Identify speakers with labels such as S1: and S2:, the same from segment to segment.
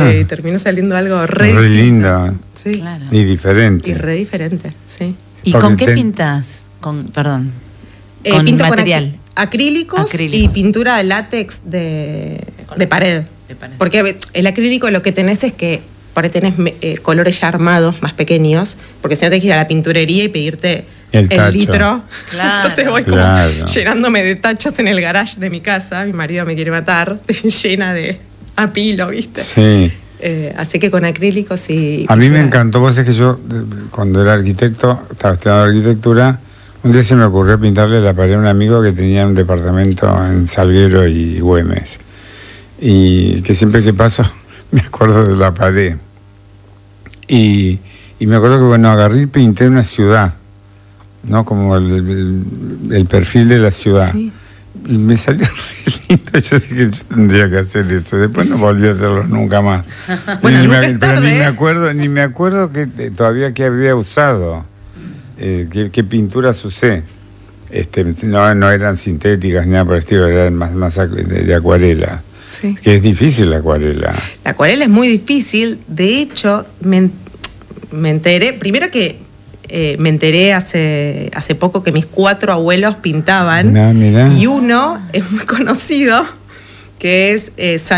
S1: y terminó saliendo algo re
S2: lindo.
S1: Sí.
S3: Claro.
S2: Y diferente.
S1: Y re diferente, sí.
S3: ¿Y
S2: Porque
S3: con qué pintas? Perdón. Con
S1: Pinto
S3: material.
S1: con acrílicos y pintura de látex de pared. Porque el acrílico lo que tenés es que por ahí tenés colores ya armados, más pequeños, porque si no tenés que ir a la pinturería y pedirte el litro.
S3: Claro.
S1: Entonces voy como llenándome de tachos en el garage de mi casa. Mi marido me quiere matar, llena de apilo, ¿viste?
S2: Sí.
S1: Así que con acrílicos y...
S2: A mí me encantó, vos sabés que yo, cuando era arquitecto, estaba estudiando arquitectura, un día se me ocurrió pintarle la pared a un amigo que tenía un departamento en Salguero y Güemes. Y que siempre que paso me acuerdo de la pared. Y me acuerdo que, bueno, agarré y pinté una ciudad, ¿no? Como el perfil de la ciudad. Sí. Y me salió re lindo. Yo dije que yo tendría que hacer eso. Después no volví a hacerlo nunca más.
S1: Bueno,
S2: pero ni me acuerdo que todavía que había usado. ¿Qué pinturas usé? No eran sintéticas ni nada por el estilo, eran más de acuarela.
S1: Sí.
S2: Que es difícil la acuarela.
S1: La acuarela es muy difícil. De hecho, me enteré, primero que me enteré hace poco que mis 4 abuelos pintaban.
S2: Mirá.
S1: Y uno es muy conocido, que es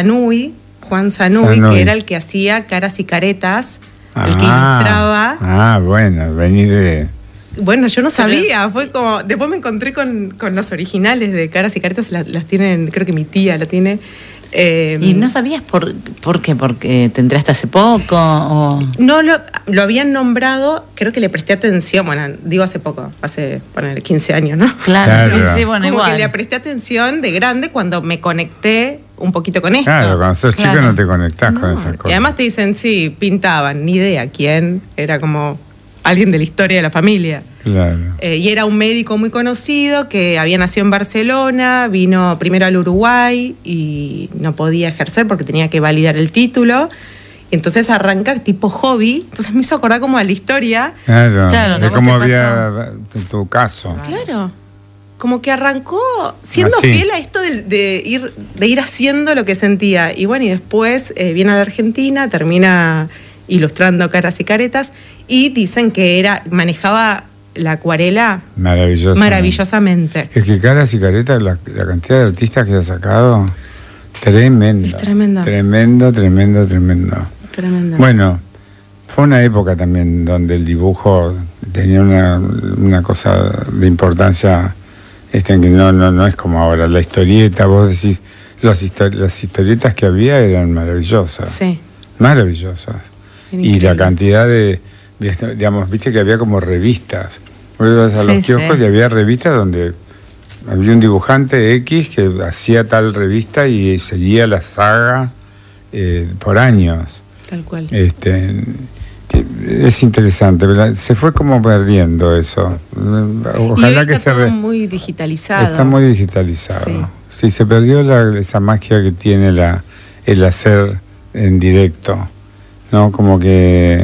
S1: Juan Sanui, que era el que hacía Caras y Caretas, el que ilustraba.
S2: Bueno, vení de...
S1: Bueno, yo no sabía, fue como... Después me encontré con los originales de Caras y Caretas, las tienen, creo que mi tía la tiene.
S3: ¿Y no sabías por qué? ¿Porque te enteraste hace poco? O...
S1: No, lo habían nombrado, creo que le presté atención, bueno, digo hace poco, hace, poner 15 años, ¿no?
S3: Claro. Sí, bueno,
S1: como
S3: igual.
S1: que le presté atención de grande cuando me conecté un poquito con esto.
S2: Claro, cuando sos chico no te conectás con esas cosas.
S1: Y además te dicen, sí, pintaban, ni idea quién, era como alguien de la historia de la familia.
S2: Claro.
S1: Y era un médico muy conocido que había nacido en Barcelona, vino primero al Uruguay y no podía ejercer porque tenía que validar el título. Y entonces arranca tipo hobby. Entonces me hizo acordar como a la historia.
S2: Claro, de cómo había en tu caso.
S1: Claro. Como que arrancó siendo fiel a esto de ir haciendo lo que sentía. Y bueno, y después viene a la Argentina, termina ilustrando Caras y Caretas. Y dicen que manejaba la acuarela maravillosamente.
S2: Es que Caras y Caretas, la cantidad de artistas que ha sacado, tremendo.
S1: Es tremendo.
S2: Tremendo. Bueno, fue una época también donde el dibujo tenía una cosa de importancia que no es como ahora. La historieta, vos decís, las historietas que había eran maravillosas.
S1: Sí.
S2: Maravillosas. Y la cantidad digamos, viste que había como revistas. Vos ibas a los kioscos y había revistas donde había un dibujante X que hacía tal revista y seguía la saga por años.
S1: Tal cual.
S2: Es interesante, ¿verdad? Se fue como perdiendo eso. Ojalá que
S1: está todo muy digitalizado.
S2: Está muy digitalizado. Sí, se perdió esa magia que tiene el hacer en directo, ¿no? Como que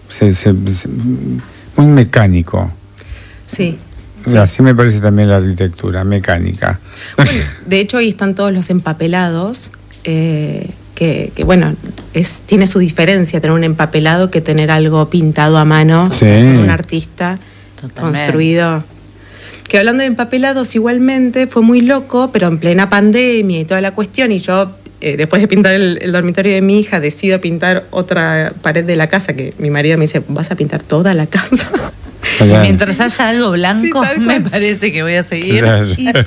S2: muy mecánico.
S1: Sí.
S2: Así me parece también la arquitectura, mecánica.
S1: Bueno, de hecho, ahí están todos los empapelados, que bueno, tiene su diferencia tener un empapelado que tener algo pintado a mano por un artista. Totalmente. Construido. Que hablando de empapelados, igualmente fue muy loco, pero en plena pandemia y toda la cuestión, y yo, después de pintar el dormitorio de mi hija, decido pintar otra pared de la casa, que mi marido me dice, ¿vas a pintar toda la casa?
S3: Mientras haya algo blanco, me parece que voy a seguir.
S2: Claro.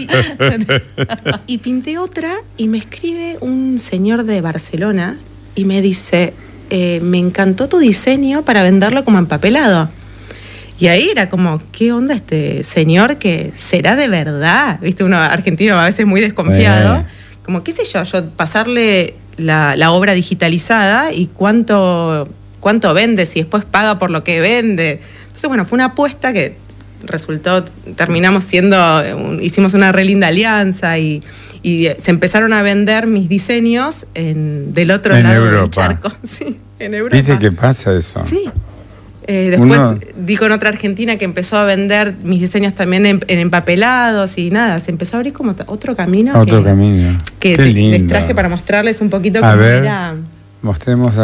S1: Y pinté otra y me escribe un señor de Barcelona y me dice, me encantó tu diseño para venderlo como empapelado. Y ahí era como, ¿qué onda este señor que será de verdad? Viste, uno argentino a veces muy desconfiado. Como, qué sé yo pasarle la obra digitalizada y cuánto vende, si después paga por lo que vende. Entonces, bueno, fue una apuesta que terminamos hicimos una re linda alianza y se empezaron a vender mis diseños del otro lado del charco. Sí, en Europa.
S2: ¿Viste qué pasa eso?
S1: Sí. Después di con otra argentina que empezó a vender mis diseños también en empapelados y nada, se empezó a abrir como otro camino.
S2: Camino.
S1: Que les traje para mostrarles un poquito cómo era.
S2: Mostremos